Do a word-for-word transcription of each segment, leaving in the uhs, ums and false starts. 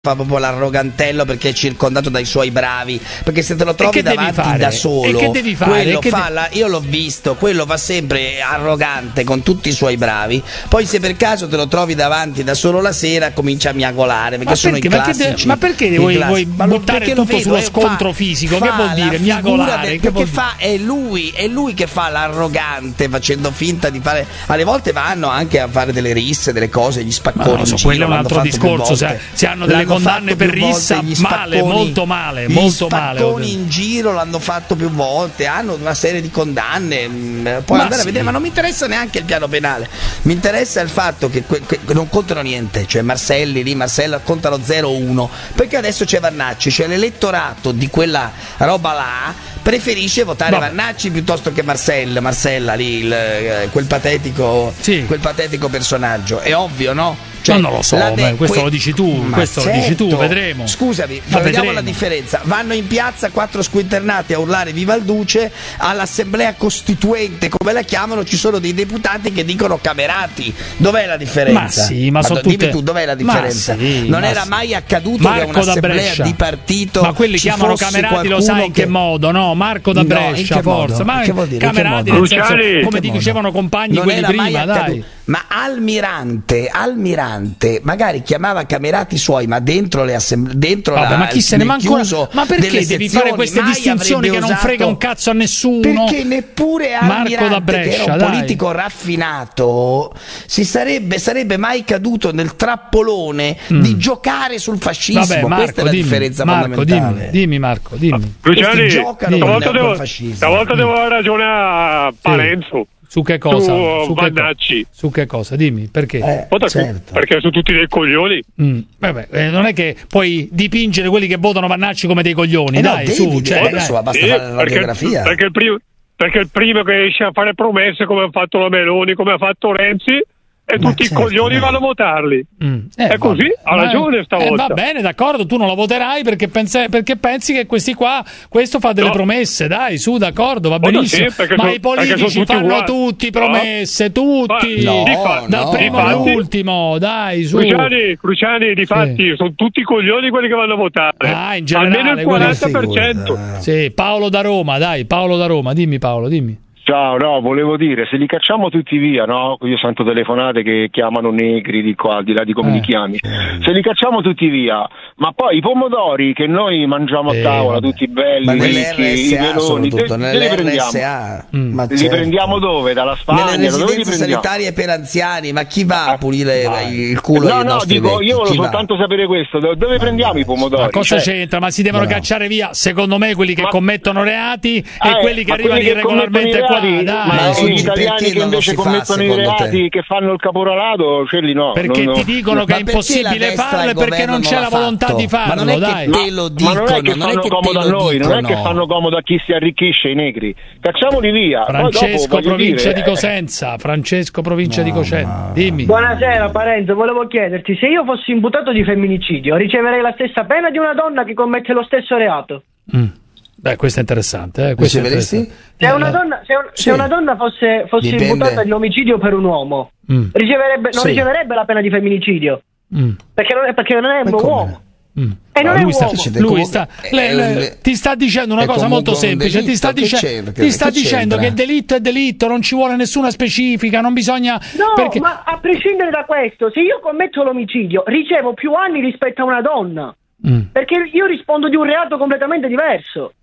fa proprio l'arrogantello perché è circondato dai suoi bravi, perché se te lo trovi davanti da solo, e che devi fare? quello che fa de- la, io l'ho visto, quello va sempre arrogante con tutti i suoi bravi, poi se per caso te lo trovi davanti da solo la sera comincia a miagolare, perché ma sono perché, i ma classici. De- ma perché vuoi, vuoi buttare tutto vedo, sullo eh, scontro fa, fisico? Fa che vuol dire? Miagolare? Del, che perché vuol fa, è lui, è lui che fa l'arrogante facendo finta di fare, alle volte vanno anche a fare delle risse, delle cose, gli spacconi. No, so, giro, quello è un altro discorso, se, se hanno delle l'hanno condanne per rissa, male, molto male, molto male. Gli spacconi in giro l'hanno fatto più volte, hanno una serie di condanne, puoi ma andare sì. a vedere, ma non mi interessa neanche il piano penale, mi interessa il fatto che, que- che non contano niente, cioè Marselli lì, Marcella contano zero uno, perché adesso c'è Vannacci, cioè l'elettorato di quella roba là preferisce votare no. Vannacci piuttosto che Marcella, Marcella lì, il, quel patetico sì. quel patetico personaggio, è ovvio, no? Cioè, non lo so, de- questo que- lo dici tu, questo certo. lo dici tu, vedremo. Scusami, ma vediamo vedremo. la differenza. Vanno in piazza quattro squinternati a urlare viva il Duce, all'assemblea costituente, come la chiamano, ci sono dei deputati che dicono camerati. Dov'è la differenza? Ma sì, ma, ma sono dimmi tutte... tu, dov'è la differenza? Sì, non era sì. mai accaduto Marco che un'assemblea di partito, ma quelli chiamano camerati, lo sai in che, che modo, no? Marco da Brescia, no, forza. Ma che vuol dire? Camerati, nel senso, come ti dicevano compagni non quelli prima, dai. Ma Almirante, Almirante magari chiamava camerati suoi, ma dentro le assemblee, dentro Vabbè, la, ma chi se ne manca una... Ma perché devi sezioni, fare queste distinzioni che non frega un cazzo a nessuno? Perché neppure Almirante, Marco da Brescia, che era un dai. politico raffinato, si sarebbe, sarebbe mai caduto nel trappolone mm. di giocare sul fascismo. Vabbè, Marco, questa è la dimmi, differenza Marco, fondamentale. Dimmi, dimmi Marco, dimmi. Luciani, stavolta devo, fascismo. stavolta devo avere ragione a Parenzo. Sì. Su che cosa? Su, su, Vannacci. Che co- su che cosa? Dimmi, perché? Eh, certo. Perché sono tutti dei coglioni. Mm. Vabbè, eh, non è che puoi dipingere quelli che votano Vannacci come dei coglioni, eh dai, no, su, devi, cioè, devi, dai. Su, basta sì, fare la perché, radiografia. Perché il, primo, perché il primo che esce a fare promesse come ha fatto la Meloni, come ha fatto Renzi, e Ma tutti certo, i coglioni eh. vanno a votarli. Mm. Eh, è così, ha ma, ragione stavolta. Eh, va bene, d'accordo, tu non lo voterai perché, pensi, perché pensi che questi qua, questo fa delle no. promesse, dai, su, d'accordo, va benissimo. Sì, ma sono, i politici fanno uguali. tutti promesse, no. tutti, no, dal no, primo no. all'ultimo, dai, su. Cruciani, Cruciani, di fatti, sì. sono tutti coglioni quelli che vanno a votare. Ah, in generale, almeno il quaranta per cento. Sì, Paolo da Roma, dai, Paolo da Roma, dimmi Paolo, dimmi. Ciao, no, volevo dire, se li cacciamo tutti via, no? Io sento telefonate che chiamano negri di qua, di là di come eh, li chiami. Se li cacciamo tutti via, ma poi i pomodori che noi mangiamo eh, a tavola, vabbè. tutti belli, ma ricchi, i meloni, soprattutto, dove li prendiamo? Mm. Ma li certo. prendiamo dove? Dalla Spagna? Nelle dove li residenze prendiamo? sanitarie per anziani, ma chi va a pulire ah, il culo no, dei no, nostri dico, vecchi? io volevo chi soltanto va? sapere questo, dove, dove prendiamo i pomodori? Ma cosa cioè, c'entra? Ma si devono no. cacciare via, secondo me, quelli che ma, commettono reati eh, e quelli che arrivano quelli irregolarmente che qua, reati, dai. Ma Ma gli italiani che invece fa, commettono i reati, te? che fanno il caporalato, quelli no. Perché non, ti dicono no. che è impossibile farlo e perché non c'è la volontà fatto. di farlo, ma non è dai. che te lo dicono, ma non è che non fanno è che comodo a noi, dicono. non è che fanno comodo a chi si arricchisce, i negri. Cacciamoli via. Francesco, Poi dopo, provincia dire, di Cosenza. Francesco, provincia no, di Cosenza. ma... Dimmi. Buonasera Parenzo, volevo chiederti, se io fossi imputato di femminicidio, riceverei la stessa pena di una donna che commette lo stesso reato? Mm. Beh, questo è interessante. Eh? Questo è interessante. Se una donna, se un, sì. se una donna fosse, fosse imputata di omicidio per un uomo, mm. riceverebbe, non sì. riceverebbe la pena di femminicidio, mm. perché, non è, perché non è un uomo. Mm. E non no, è lui uomo. sta, lui sta le, le, ti sta dicendo una cosa molto semplice. Delitto, ti sta, dice, ti sta dicendo che il delitto è delitto, non ci vuole nessuna specifica, non bisogna. No, perché... ma a prescindere da questo, se io commetto l'omicidio, ricevo più anni rispetto a una donna, mm. perché io rispondo di un reato completamente diverso.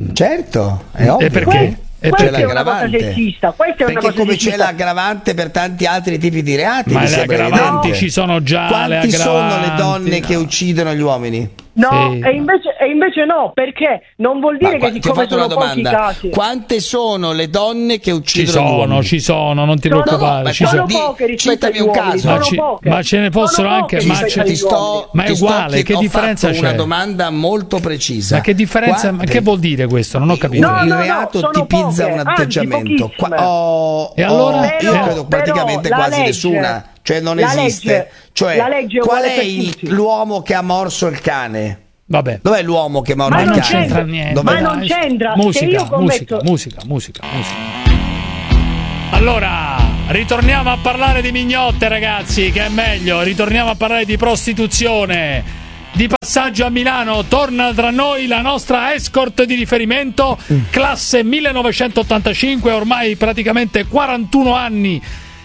Certo, è ovvio. E perché? E questa è una cosa sessista, questa è perché una cosa come sessista. c'è l'aggravante per tanti altri tipi di reati, ma le aggravanti no. ci sono già. Quanti le sono le donne no. che uccidono gli uomini? No, sì. e, invece, e invece no, perché non vuol dire ma, che siccome sono pochi casi. Quante sono le donne che uccidono ci sono, gli uomini? Ci sono, non ti sono, preoccupare. No, ci sono, sono poche rispetto agli un uomini, caso. Ma, ci, ma ce ne fossero sono anche. Ma, ce, ti sto, ma è uguale, che ho differenza c'è? Una domanda molto precisa. Ma che differenza? Ma che vuol dire questo? Non ho capito. No, il no, reato no, tipizza poche, un atteggiamento. Anzi, Qua, oh, e allora? Oh, io però, credo praticamente però, quasi legge, nessuna. Cioè non la esiste. Legge, cioè, la legge è qual è il, l'uomo che ha morso il cane? Vabbè. Dov'è l'uomo che morre ma il non cane? c'entra niente. Dov'è? Ma non c'entra. Musica, se io commetto... musica, musica, musica, musica. Allora, ritorniamo a parlare di mignotte, ragazzi, che è meglio. Ritorniamo a parlare di prostituzione. di passaggio a Milano. Torna tra noi la nostra escort di riferimento, classe millenovecentottantacinque, ormai praticamente quarantuno anni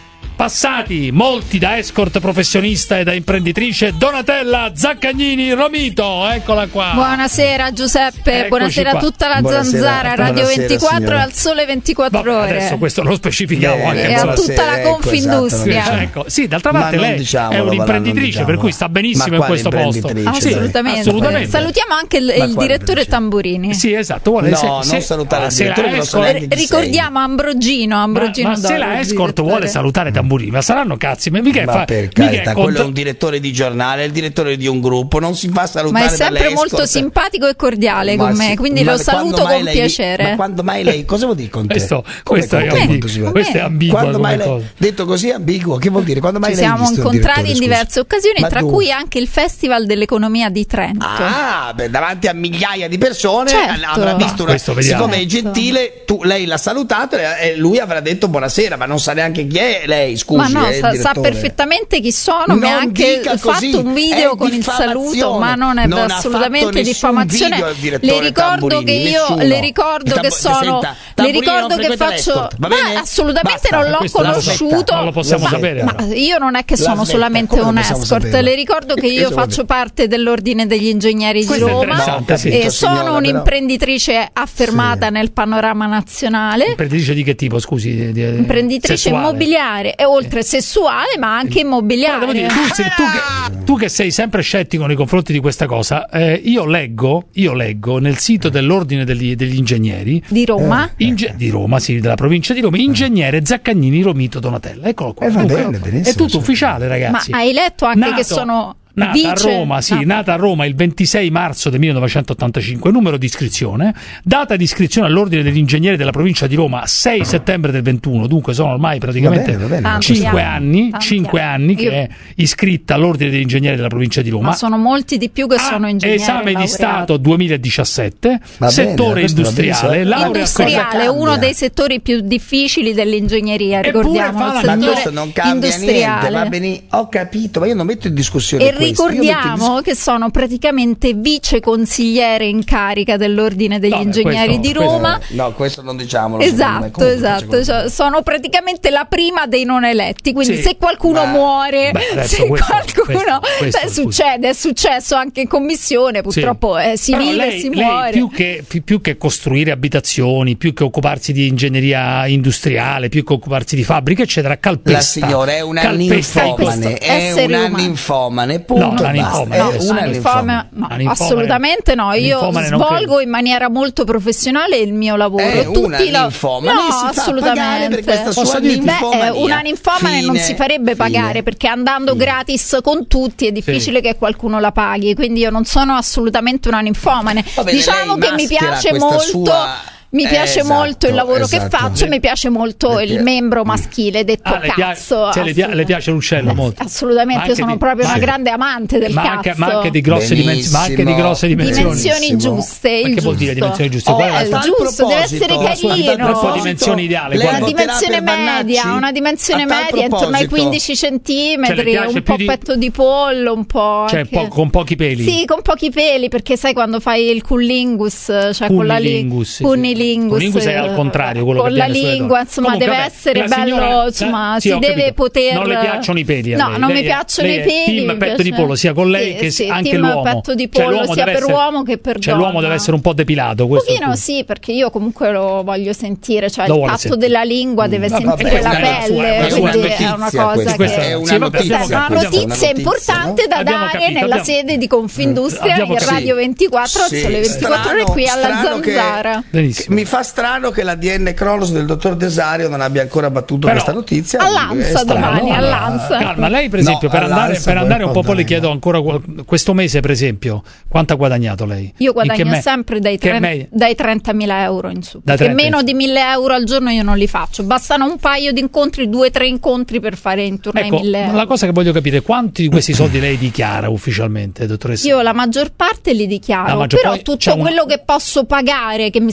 passati, molti da escort professionista e da imprenditrice, Donatella Zaccagnini Romito. Eccola qua. Buonasera Giuseppe, Eccoci buonasera qua. a tutta la Buonasera, zanzara, Radio buonasera, ventiquattro e signora. al Sole ventiquattro Vabbè, ore. adesso questo lo specifichiamo Beh, anche e a buonasera, tutta la ecco, Confindustria. esatto, non Ecco, sì, d'altra Ma parte non lei diciamolo, è va là, un'imprenditrice, non diciamolo. per cui sta benissimo Ma in questo quale posto. imprenditrice? Sì, Assolutamente. assolutamente. Salutiamo anche il, Ma il quale direttore imprenditrice? Tamburini. Sì, esatto. Vuole, No, se, non se- salutare il se la direttore, non so escort- neanche chi Ricordiamo Ambrogino, Ma, Ambrogino ma se Doro, la il escort direttore. vuole salutare Tamburini, ma saranno cazzi, ma mica è Ma fa- per mica è carità, contro- quello è un direttore di giornale, è il direttore di un gruppo, non si fa salutare Ma è sempre dalle molto escort. simpatico e cordiale Ma con me, sì, quindi ma lo saluto quando mai con lei- piacere. Ma quando mai lei, cosa vuol dire con te? Questo, Come questo, con è te, ambiguo, molto simpatico? questo è ambiguo Quando come mai lei, cosa. detto così ambiguo, che vuol dire? Quando mai Ci lei ha siamo visto il incontrati in direttore, diverse scusi? occasioni, Ma tra dove? cui anche il Festival dell'Economia di Trento. Ah, beh, davanti a migliaia di persone Certo. avrà visto No, una, questo vediamo. siccome è Certo. gentile, tu, lei l'ha salutato e lui avrà detto buonasera, ma non sa neanche chi è lei, scusi. Ma no, è il sa, sa direttore. perfettamente chi sono, Non mi ha anche dica fatto così, un video è con il saluto, diffamazione. ma non è Non ha assolutamente fatto nessun diffamazione. video il direttore Le ricordo Tamburini, che io nessuno. le ricordo Il che Tambu- sono senta, le Tamburini ricordo non che frequenta faccio l'escort, va ma bene? assolutamente Basta, non l'ho questo la conosciuto. non lo possiamo ma, sapere, ma però. io non è che La sono smetta, solamente come non un possiamo escort, saperlo? le ricordo che Che io cosa vuol faccio dire? parte dell'Ordine degli Ingegneri di Questo è Roma interessante, sì. e Capito, sono signora, però. un'imprenditrice affermata Sì. nel panorama nazionale. Imprenditrice di che tipo, scusi? Di- di- Imprenditrice sessuale? immobiliare e oltre sessuale ma anche immobiliare. Guarda, devo dire, tu, sei- tu che, tu che sei sempre scettico nei confronti di questa cosa, eh, io leggo io leggo nel sito dell'Ordine degli, degli Ingegneri Di Roma. Inge- di Roma, sì, della provincia di Roma, ingegnere Zaccagnini Romito Donatella. Eccolo qua. Eh, va Dunque, bene, benissimo, è tutto certo. ufficiale, Ma ragazzi. hai letto anche Nato- che sono Nata vice... a Roma, sì, Ah. nata a Roma il ventisei marzo del millenovecentottantacinque, numero di iscrizione, data di iscrizione all'Ordine degli Ingegneri della provincia di Roma sei settembre del ventuno, dunque sono ormai praticamente Va bene, va bene. Tanti cinque anni, anni, tanti cinque anni. anni che Io- è iscritta all'Ordine degli Ingegneri della provincia di Roma. Ma sono molti di più che Ah, sono ingegneri esame di laureati. Stato duemiladiciassette, Va bene, settore questo va industriale, benissimo. laurea Industriale, Cosa uno cambia? dei settori più difficili dell'ingegneria, Eppure ricordiamo, fa il la- Ma settore questo non cambia industriale. niente, va bene, ho capito, ma io non metto in discussione E questo, io metto in dis- ricordiamo che sono praticamente vice consigliere in carica dell'Ordine degli No, beh, Ingegneri questo- di questo- Roma. No, questo non diciamolo. secondo me. Esatto, Comunque, esatto, secondo cioè, me. sono praticamente la prima dei non eletti, quindi Sì, se qualcuno ma- muore, beh, adesso se questo- qualcuno questo- questo, beh, scusi. succede, è successo anche in commissione, purtroppo eh, si Però vive lei, e si lei muore. più che, più, più che costruire abitazioni, più che occuparsi di ingegneria industriale, più che occuparsi di fabbriche, eccetera, calpesta. La signora è una calpesta i ninfomane, questo- è esseri una umani. ninfomane, No, punto. una basta. ninfomane, È no, una Una ninfomane. ninfomane- no, Una ninfomane- assolutamente no. Io ninfomane non svolgo credo. in maniera molto professionale il mio lavoro. È una Tutti la- ninfomane, no, si fa assolutamente. pagare per questa sua Posso dirti? Beh, ninfomania. eh, una ninfomane non Fine, si farebbe pagare fine. perché andando Fine. gratis con tutti è difficile che qualcuno la paghi, quindi io non sono assolutamente una ninfomane. Va bene, Diciamo lei che mi maschera piace questa molto sua- mi Eh, piace esatto, molto il lavoro esatto. che faccio, mi piace molto Le il pia- membro maschile detto Ah, le piace- cazzo. cioè, le, pia- le piace l'uccello Eh, molto. assolutamente, Ma io anche sono di- proprio ma una anche- grande amante del ma cazzo. anche, ma anche di grosse dimensioni, ma anche di grosse dimensioni. Dimensioni Benissimo. giuste, Ma il che vuol dire giusto. dimensioni giuste? Oh, Qual è la il sua- giusto, deve essere A sua- a tal carino. La sua dimensione ideale, lei qual è? Una voterà dimensione per Vannacci? media, una dimensione A tal media intorno ai proposito, quindici Cioè, centimetri, le piace un più po' di- petto di pollo, un po'. Cioè, anche- po- con pochi peli. Sì, con pochi peli, perché sai quando fai il cunnilingus, cioè con la li- Cunnilingus, sì, sì. cunnilingus, Cunnilingus è al contrario, quello con che la viene sulle lingua, donne. insomma, Comunque, deve vabbè, essere la bello, signora- insomma, sì, si ho deve capito. poter. Non le piacciono i peli a No, lei. non Lei mi è- piacciono lei i è peli. team mi petto piace- di pollo, sia con lei sì, che sì, anche team l'uomo. petto di Cioè, pollo l'uomo sia deve per essere- uomo che per Cioè, donna. l'uomo deve essere un po' depilato. Un Questo è pochino tutto. sì, perché io comunque lo voglio sentire, cioè Lo il vuole tatto sentire. della lingua deve Ma sentire vabbè, la è una pelle, sua- è una quindi notizia è una cosa questa, che è una Sì, vabbè, notizia, abbiamo- è una abbiamo- notizia una importante da Abbiamo dare capito, nella abbiamo- sede di Confindustria Abbiamo in capito. Radio ventiquattro, Sì, al Sole ventiquattro ore strano- qui alla strano che- Zanzara. Benissimo. Mi fa strano che l'A D N Cronos del dottor Desario non abbia ancora battuto Però- questa notizia. All'Anza È strano. domani, No, no, all'Anza. Calma, lei per esempio, No, per andare, all'Anza per poi andare un po', poi le dai, chiedo no. ancora qual- questo mese per esempio, quanto ha guadagnato lei? Io In che guadagno me- sempre dai, che tre- me- dai trentamila euro in su. Da Perché trenta meno in di mille euro al giorno io non li faccio. Bastano un paio di incontri, due o tre incontri per fare intorno Ecco, ai mille euro. la cosa che voglio capire è quanti di questi soldi lei dichiara ufficialmente, dottoressa? Io la maggior parte li dichiaro, La maggior- però poi tutto c'è un- quello che posso pagare, che mi serve per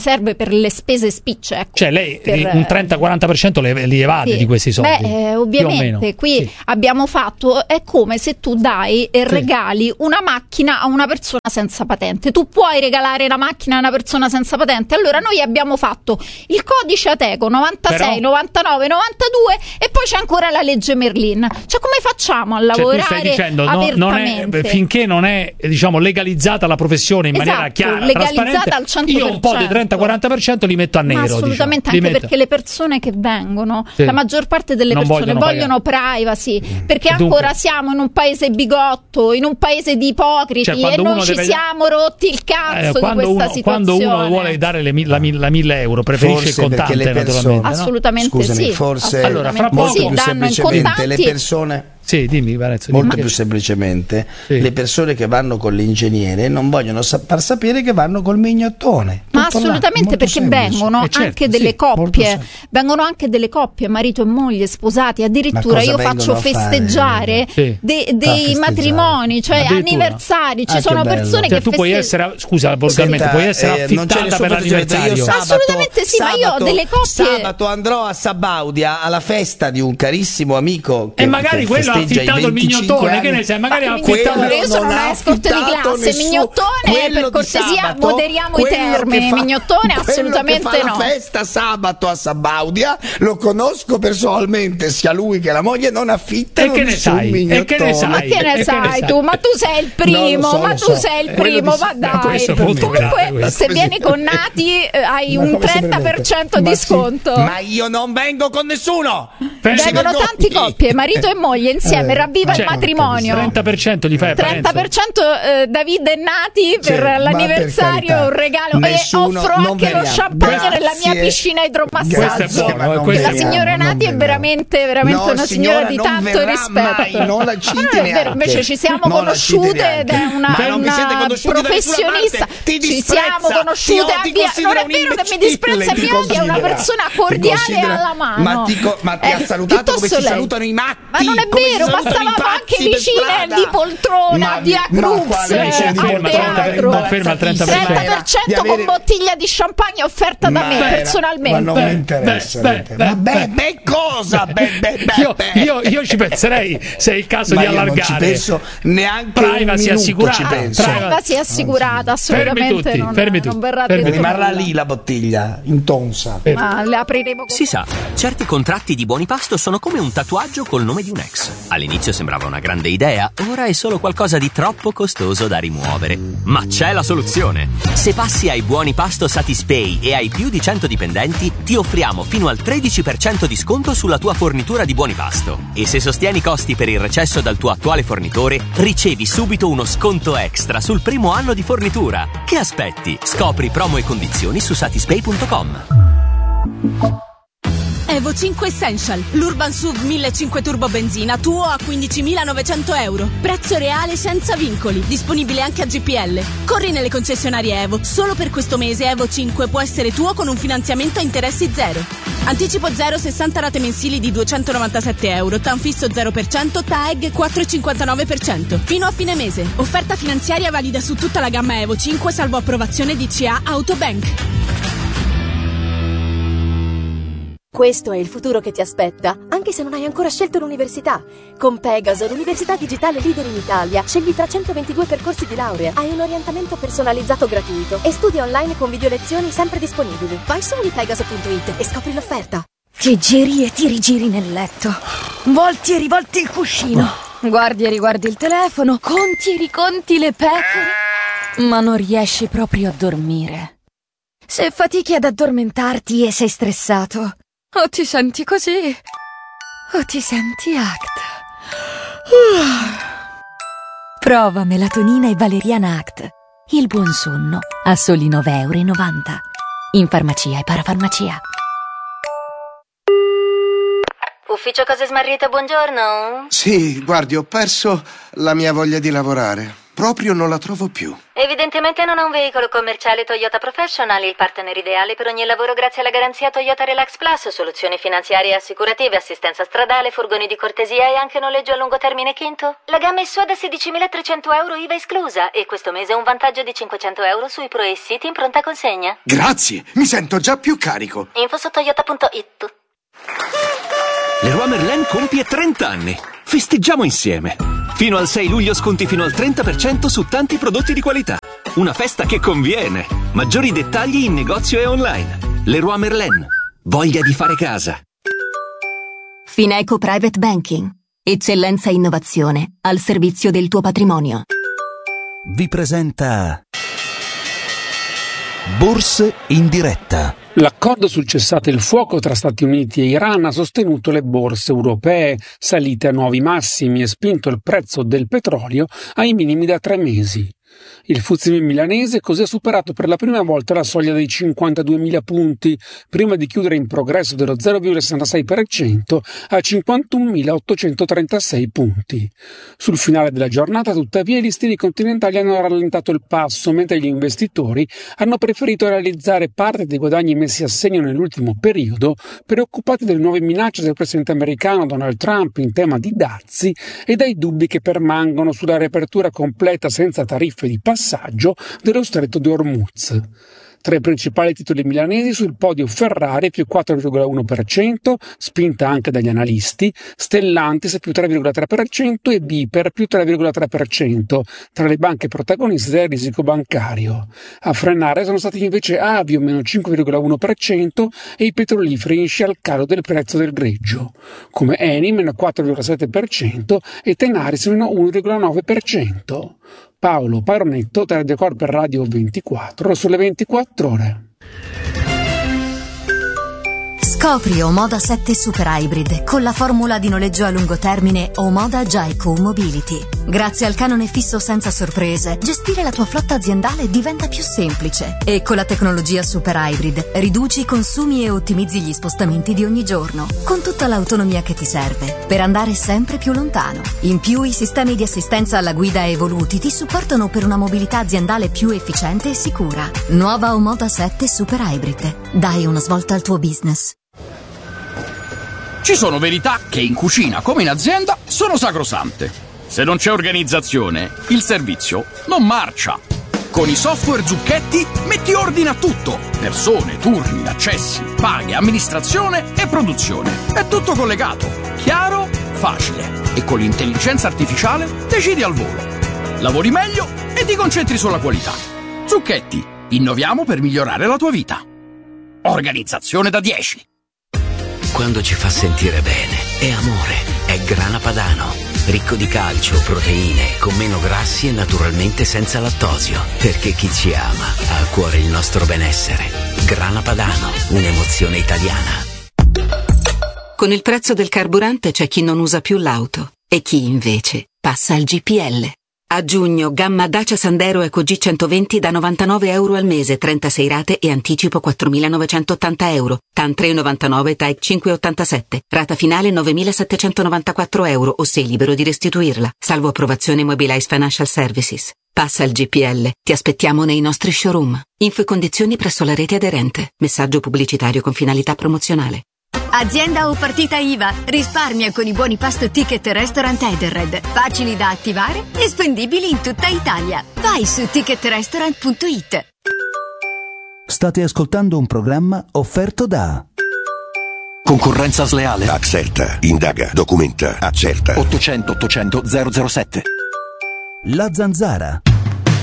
per le spese spicce. Ecco, cioè lei per, un trenta quaranta per cento le, li evade sì. di questi soldi. Beh, eh, ovviamente qui sì. abbiamo fatto, è come se tu dai e sì. regali una macchina a una persona senza patente. Tu puoi regalare la macchina a una persona senza patente? Allora noi abbiamo fatto il codice Ateco novantasei, Però... novantanove, novantadue e poi c'è ancora la legge Merlin. Cioè come facciamo a lavorare? Cioè, tu stai dicendo, no, non è, finché non è diciamo legalizzata la professione in esatto, maniera chiara, legalizzata al cento per cento. Io un po' di trenta quaranta per cento li metto a nero. Ma assolutamente, diciamo. anche perché le persone che vengono, sì. la maggior parte delle non persone vogliono, vogliono privacy, perché Dunque, ancora siamo in un paese bigotto, in un paese di ipocriti, cioè, e noi ci deve... siamo rotti il cazzo eh, di questa uno, situazione. Quando uno vuole dare le, la, la mille euro preferisce forse il contante, le persone, naturalmente. Assolutamente no? Scusami, sì. forse allora, fra molto sì, più semplicemente le persone. Sì, dimmi, Varezzo, molto dimmi. più semplicemente sì. le persone che vanno con l'ingegnere non vogliono sa- far sapere che vanno col mignottone. Ma assolutamente, perché semplice. vengono eh certo, anche delle sì, coppie, vengono anche delle coppie, marito e moglie sposati, addirittura io faccio festeggiare sì. de- dei matrimoni, cioè anniversari, ci ah, sono persone cioè, che tu puoi essere, scusa volgarmente, puoi essere affittata per l'anniversario. Io sabato, assolutamente sì, sabato, ma io ho delle coppie. Sabato andrò a Sabaudia alla festa di un carissimo amico che, e magari che quello ha affittato il mignottone, che ne sai, magari ha affittato. Io sono una escort di classe, nessun... mignottone, per cortesia sabato, moderiamo i termini, fa... mignottone assolutamente che fa no. La festa sabato a Sabaudia lo conosco personalmente, sia lui che la moglie non affittano e che ne sai? E che ne sai? Ma che ne sai tu? Ma tu sei il primo, so, ma tu so. sei il primo, ma dai. Comunque se vieni con Nati hai un trenta per cento di sconto. Ma io non vengo con nessuno. Vengono tanti coppie, marito e moglie insieme, ravviva il matrimonio. trenta per cento gli fai trenta per cento eh, David e Nati per cioè, l'anniversario, per un regalo. Nessuno, e offro anche lo champagne Grazie. nella mia piscina idromassaggio. La signora Nati è veramente, veramente no, una signora, signora di tanto rispetto. Mai, non la citi ma non è vero, invece ci siamo non conosciute ed è una, una professionista. Ci siamo conosciute a via. Non è vero che mi disprezza mia, è una persona cordiale alla mano. Ma ti, ma ti ha salutato come si salutano i matti? Ma non è vero, ma stavamo anche vicine di poltrona, via Crux, conferma il trenta per cento con bottiglia di champagne offerta da me personalmente. Ma non mi interessa. Vabbè, beh, cosa? Io ci penserei se è il caso di allargare. Non ci penso neanche privacy assicurata. Privacy assicurata, assolutamente non verrà detto. Rimarrà lì la bottiglia intonsa. Ma le apriremo. Si sa, certi contratti di buoni pasto sono come un tatuaggio col nome di un ex. All'inizio sembrava una grande idea, ora è solo qualcosa di troppo costoso da rimuovere. Ma c'è la soluzione! Se passi ai buoni pasto Satispay e hai più di cento dipendenti, ti offriamo fino al tredici per cento di sconto sulla tua fornitura di buoni pasto. E se sostieni i costi per il recesso dal tuo attuale fornitore, ricevi subito uno sconto extra sul primo anno di fornitura. Che aspetti? Scopri promo e condizioni su satispay punto com. Evo cinque Essential, l'Urban S U V millecinquecento Turbo Benzina, tuo a quindicimilanovecento euro. Prezzo reale senza vincoli, disponibile anche a G P L. Corri nelle concessionarie Evo, solo per questo mese Evo cinque può essere tuo con un finanziamento a interessi zero. Anticipo zero, sessanta rate mensili di duecentonovantasette euro, TAN fisso zero per cento, T A E G quattro virgola cinquantanove per cento. Fino a fine mese. Offerta finanziaria valida su tutta la gamma Evo cinque, salvo approvazione di C A Autobank. Questo è il futuro che ti aspetta, anche se non hai ancora scelto l'università. Con Pegaso, l'università digitale leader in Italia, scegli tra centoventidue percorsi di laurea, hai un orientamento personalizzato gratuito e studi online con video lezioni sempre disponibili. Vai su pegaso punto it e scopri l'offerta. Ti giri e ti rigiri nel letto, volti e rivolti il cuscino, guardi e riguardi il telefono, conti e riconti le pecore, ma non riesci proprio a dormire. Se fatichi ad addormentarti e sei stressato, o ti senti così, o ti senti Act. Prova melatonina e valeriana Act. Il buon sonno a soli nove virgola novanta euro. In farmacia e parafarmacia. Ufficio Cose Smarrite, buongiorno. Sì, guardi, ho perso la mia voglia di lavorare. proprio non la trovo più. Evidentemente non ha un veicolo commerciale Toyota Professional, il partner ideale per ogni lavoro grazie alla garanzia Toyota Relax Plus, soluzioni finanziarie e assicurative, assistenza stradale, furgoni di cortesia e anche noleggio a lungo termine quinto. La gamma è sua da sedicimilatrecento euro I V A esclusa e questo mese un vantaggio di cinquecento euro sui Pro e City in pronta consegna. Grazie, mi sento già più carico. Info su toyota punto it. Leroy Merlin compie trenta anni. Festeggiamo insieme. Fino al sei luglio sconti fino al trenta per cento su tanti prodotti di qualità. Una festa che conviene. Maggiori dettagli in negozio e online. Leroy Merlin. Voglia di fare casa. Fineco Private Banking. Eccellenza e innovazione al servizio del tuo patrimonio. Vi presenta Borse in diretta. L'accordo sul cessate il fuoco tra Stati Uniti e Iran ha sostenuto le borse europee, salite a nuovi massimi e spinto il prezzo del petrolio ai minimi da tre mesi. Il F T S E milanese così ha superato per la prima volta la soglia dei cinquantaduemila punti, prima di chiudere in progresso dello zero virgola sessantasei per cento a cinquantunomilaottocentotrentasei punti. Sul finale della giornata, tuttavia, i listini continentali hanno rallentato il passo, mentre gli investitori hanno preferito realizzare parte dei guadagni messi a segno nell'ultimo periodo, preoccupati dalle nuove minacce del presidente americano Donald Trump in tema di dazi e dai dubbi che permangono sulla riapertura completa senza tariffe di passaggio dello stretto di Hormuz. Tra i principali titoli milanesi sul podio Ferrari più quattro virgola uno per cento, spinta anche dagli analisti, Stellantis più tre virgola tre per cento e Biper più tre virgola tre per cento, tra le banche protagoniste del risico bancario. A frenare sono stati invece Avio meno cinque virgola uno per cento e i petroliferi in scia al calo del prezzo del greggio, come Eni meno quattro virgola sette per cento e Tenaris meno uno virgola nove per cento. Paolo Paronetto, Telecor per Radio ventiquattro, sulle ventiquattro ore. Scopri Omoda sette Super Hybrid con la formula di noleggio a lungo termine Omoda Jaico Mobility. Grazie al canone fisso senza sorprese, gestire la tua flotta aziendale diventa più semplice e con la tecnologia Super Hybrid riduci i consumi e ottimizzi gli spostamenti di ogni giorno, con tutta l'autonomia che ti serve per andare sempre più lontano. In più, i sistemi di assistenza alla guida evoluti ti supportano per una mobilità aziendale più efficiente e sicura. Nuova Omoda sette Super Hybrid. Dai una svolta al tuo business. Ci sono verità che in cucina, come in azienda, sono sacrosante. Se non c'è organizzazione, il servizio non marcia. Con i software Zucchetti metti ordine a tutto. Persone, turni, accessi, paghe, amministrazione e produzione. È tutto collegato, chiaro, facile. E con l'intelligenza artificiale decidi al volo. Lavori meglio e ti concentri sulla qualità. Zucchetti, innoviamo per migliorare la tua vita. Organizzazione da dieci. Quando ci fa sentire bene, è amore, è Grana Padano. Ricco di calcio, proteine, con meno grassi e naturalmente senza lattosio. Perché chi ci ama ha a cuore il nostro benessere. Grana Padano, un'emozione italiana. Con il prezzo del carburante c'è chi non usa più l'auto e chi invece passa al G P L. A giugno, gamma Dacia Sandero Eco G centoventi da novantanove euro al mese, trentasei rate e anticipo quattromilanovecentoottanta euro. T A N tre virgola novantanove, T A E cinque virgola ottantasette. Rata finale novemilasettecentonovantaquattro euro o sei libero di restituirla, salvo approvazione Mobilize Financial Services. Passa al G P L. Ti aspettiamo nei nostri showroom. Info e condizioni presso la rete aderente. Messaggio pubblicitario con finalità promozionale. Azienda o partita I V A, risparmia con i buoni pasto Ticket Restaurant Edenred, facili da attivare e spendibili in tutta Italia. Vai su ticket restaurant punto it. State ascoltando un programma offerto da Concorrenza sleale. Axerta, indaga, documenta, accerta. ottocento ottocento zero zero sette. La Zanzara.